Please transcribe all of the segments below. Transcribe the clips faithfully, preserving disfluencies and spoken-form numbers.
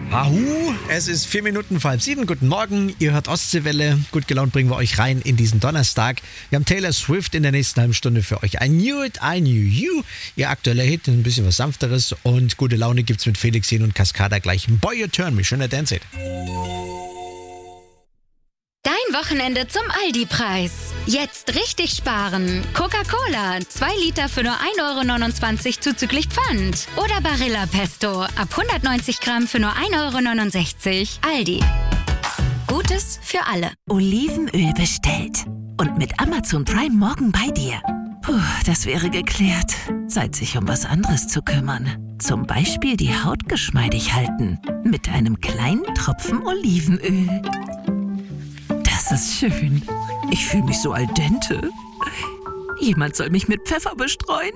Ahu, es ist vier Minuten vor halb sieben. Guten Morgen, ihr hört Ostseewelle. Gut gelaunt bringen wir euch rein in diesen Donnerstag. Wir haben Taylor Swift in der nächsten halben Stunde für euch. I Knew It, I Knew You. Ihr aktueller Hit, ein bisschen was Sanfteres. Und gute Laune gibt's mit Felix Jen und Cascada gleich. Boy, your turn me. Schöner Dance-Hit. Dein Wochenende zum Aldi-Preis. Jetzt richtig sparen. Coca-Cola, zwei Liter für nur ein Euro neunundzwanzig zuzüglich Pfand. Oder Barilla Pesto, ab hundertneunzig Gramm für nur ein Euro neunundsechzig. Aldi. Gutes für alle. Olivenöl bestellt. Und mit Amazon Prime morgen bei dir. Puh, das wäre geklärt. Zeit, sich um was anderes zu kümmern. Zum Beispiel die Haut geschmeidig halten. Mit einem kleinen Tropfen Olivenöl. Das ist schön. Ich fühle mich so al dente. Jemand soll mich mit Pfeffer bestreuen.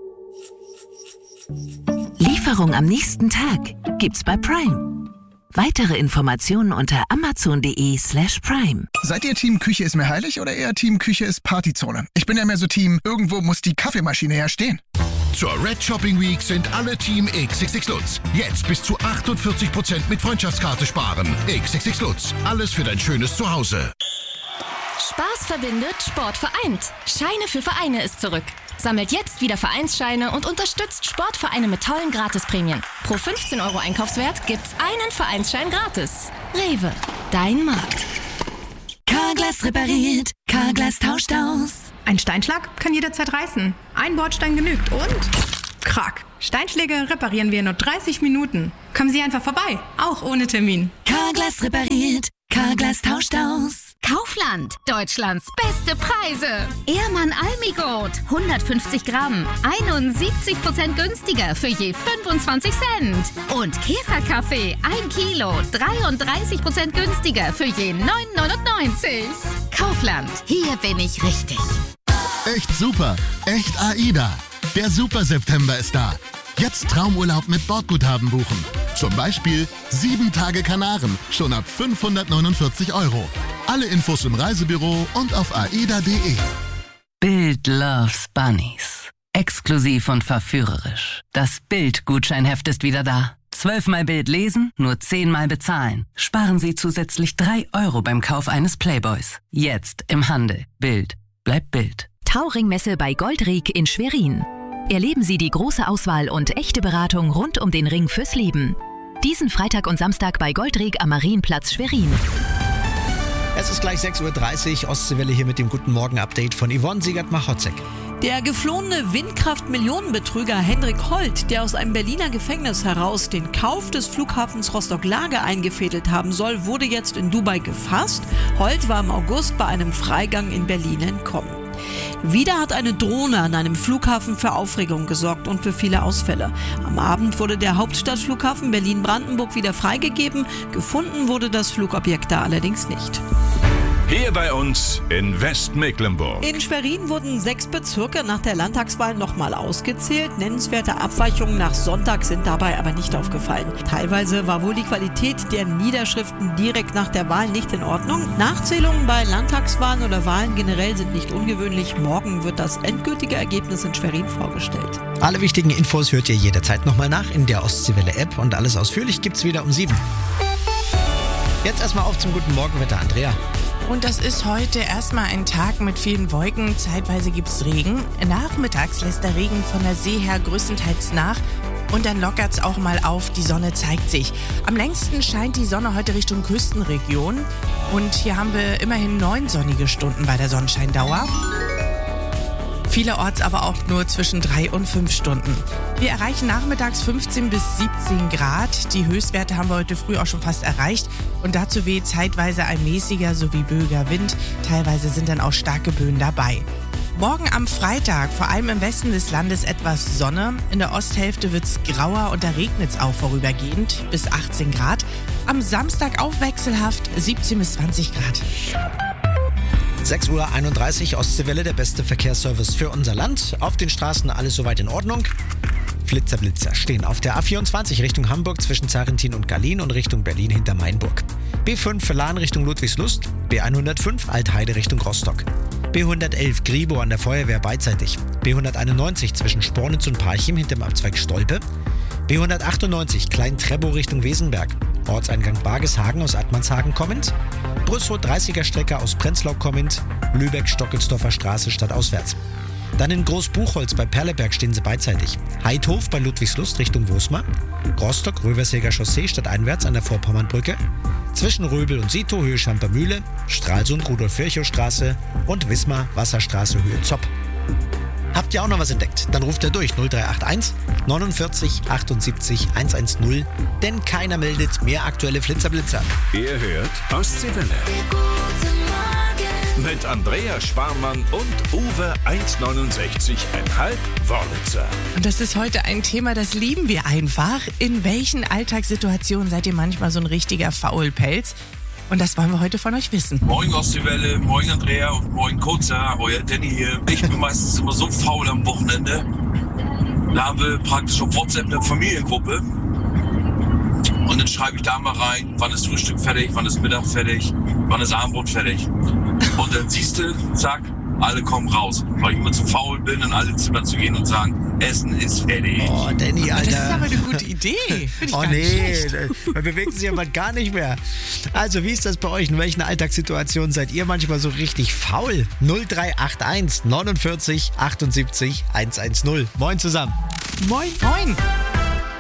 Lieferung am nächsten Tag gibt's bei Prime. Weitere Informationen unter amazon.de slash prime. Seid ihr Team Küche ist mir heilig oder eher Team Küche ist Partyzone? Ich bin ja mehr so Team, irgendwo muss die Kaffeemaschine ja stehen. Zur Red Shopping Week sind alle Team X X X Lutz. Jetzt bis zu achtundvierzig Prozent mit Freundschaftskarte sparen. X X X Lutz. Alles für dein schönes Zuhause. Spaß verbindet, Sport vereint. Scheine für Vereine ist zurück. Sammelt jetzt wieder Vereinsscheine und unterstützt Sportvereine mit tollen Gratisprämien. Pro fünfzehn Euro Einkaufswert gibt's einen Vereinsschein gratis. Rewe, dein Markt. Carglass repariert, Carglass tauscht aus. Ein Steinschlag kann jederzeit reißen. Ein Bordstein genügt und... Krack. Steinschläge reparieren wir in nur dreißig Minuten. Kommen Sie einfach vorbei, auch ohne Termin. Carglass repariert, Carglass tauscht aus. Kaufland, Deutschlands beste Preise. Ehrmann Almigold, hundertfünfzig Gramm, einundsiebzig Prozent günstiger für je fünfundzwanzig Cent. Und Käferkaffee, ein Kilo, dreiunddreißig Prozent günstiger für je neun neunundneunzig. Kaufland, hier bin ich richtig. Echt super. Echt AIDA. Der Super September ist da. Jetzt Traumurlaub mit Bordguthaben buchen. Zum Beispiel sieben Tage Kanaren, schon ab fünfhundertneunundvierzig Euro. Alle Infos im Reisebüro und auf aida punkt de. Bild loves Bunnies. Exklusiv und verführerisch. Das Bild-Gutscheinheft ist wieder da. Zwölfmal Bild lesen, nur zehnmal bezahlen. Sparen Sie zusätzlich drei Euro beim Kauf eines Playboys. Jetzt im Handel. Bild. Bleibt Bild. Tauringmesse bei Goldrieg in Schwerin. Erleben Sie die große Auswahl und echte Beratung rund um den Ring fürs Leben. Diesen Freitag und Samstag bei Goldrieg am Marienplatz Schwerin. Es ist gleich sechs Uhr dreißig. Ostseewelle hier mit dem Guten Morgen-Update von Yvonne Siegert-Machotzek. Der geflohene Windkraft-Millionenbetrüger Hendrik Holt, der aus einem Berliner Gefängnis heraus den Kauf des Flughafens Rostock-Lage eingefädelt haben soll, wurde jetzt in Dubai gefasst. Holt war im August bei einem Freigang in Berlin entkommen. Wieder hat eine Drohne an einem Flughafen für Aufregung gesorgt und für viele Ausfälle. Am Abend wurde der Hauptstadtflughafen Berlin-Brandenburg wieder freigegeben. Gefunden wurde das Flugobjekt da allerdings nicht. Hier bei uns in Westmecklenburg. In Schwerin wurden sechs Bezirke nach der Landtagswahl nochmal ausgezählt. Nennenswerte Abweichungen nach Sonntag sind dabei aber nicht aufgefallen. Teilweise war wohl die Qualität der Niederschriften direkt nach der Wahl nicht in Ordnung. Nachzählungen bei Landtagswahlen oder Wahlen generell sind nicht ungewöhnlich. Morgen wird das endgültige Ergebnis in Schwerin vorgestellt. Alle wichtigen Infos hört ihr jederzeit nochmal nach in der Ostseewelle-App und alles ausführlich gibt's wieder um sieben. Jetzt erstmal auf zum guten Morgenwetter, Andrea. Und das ist heute erstmal ein Tag mit vielen Wolken. Zeitweise gibt's Regen. Nachmittags lässt der Regen von der See her größtenteils nach. Und dann lockert's auch mal auf. Die Sonne zeigt sich. Am längsten scheint die Sonne heute Richtung Küstenregion. Und hier haben wir immerhin neun sonnige Stunden bei der Sonnenscheindauer. Vielerorts aber auch nur zwischen drei und fünf Stunden. Wir erreichen nachmittags fünfzehn bis siebzehn Grad. Die Höchstwerte haben wir heute früh auch schon fast erreicht. Und dazu weht zeitweise ein mäßiger sowie böiger Wind. Teilweise sind dann auch starke Böen dabei. Morgen am Freitag, vor allem im Westen des Landes, etwas Sonne. In der Osthälfte wird's grauer und da regnet's auch vorübergehend bis achtzehn Grad. Am Samstag auch wechselhaft siebzehn bis zwanzig Grad. sechs Uhr einunddreißig, Ostseewelle, der beste Verkehrsservice für unser Land. Auf den Straßen alles soweit in Ordnung. Flitzer, Blitzer stehen auf der A vierundzwanzig Richtung Hamburg zwischen Zarentin und Gallien und Richtung Berlin hinter Mainburg. B fünf für Lahn Richtung Ludwigslust, B hundertfünf Altheide Richtung Rostock. B hundertelf Gribo an der Feuerwehr beidseitig. B hunderteinundneunzig zwischen Spornitz und Parchim hinterm Abzweig Stolpe. B hundertachtundneunzig Klein-Treppow Richtung Wesenberg. Ortseingang Bargeshagen aus Attmannshagen kommend. Brüssow dreißiger Strecke aus Prenzlau kommend. Lübeck-Stockelsdorfer Straße stadtauswärts. Dann in Großbuchholz bei Perleberg stehen sie beidseitig. Heidhof bei Ludwigslust Richtung Wosmar. Rostock-Röversäger Chaussee stadteinwärts an der Vorpommernbrücke. Zwischen Röbel und Sito Höhe Schampermühle. Stralsund Rudolf-Virchow-Straße und Wismar Wasserstraße Höhe Zopp. Habt ihr auch noch was entdeckt? Dann ruft er durch null drei acht eins neunundvierzig achtundsiebzig hundertzehn, denn keiner meldet mehr aktuelle Flitzerblitzer. Ihr hört Ostseewelle. Mit Andrea Sparmann und Uwe eins neunundsechzig Komma fünf Wörlitzer. Und das ist heute ein Thema, das lieben wir einfach. In welchen Alltagssituationen seid ihr manchmal so ein richtiger Faulpelz? Und das wollen wir heute von euch wissen. Moin Ostseewelle, moin Andrea und moin Kurzer, euer Danny hier. Ich bin meistens immer so faul am Wochenende. Da haben wir praktisch auf WhatsApp eine Familiengruppe. Und dann schreibe ich da mal rein, wann ist Frühstück fertig, wann ist Mittag fertig, wann ist Abendbrot fertig. Und dann siehst du, zack, alle kommen raus. Weil ich immer zu faul bin, in alle Zimmer zu gehen und sagen, Essen ist fertig. Oh, Danny, Alter. Das ist aber eine gute Idee. Finde ich oh gar nee, nicht schlecht. man bewegt sich aber gar nicht mehr. Also, wie ist das bei euch? In welchen Alltagssituationen seid ihr manchmal so richtig faul? null drei acht eins neunundvierzig achtundsiebzig hundertzehn. Moin zusammen. Moin. Moin.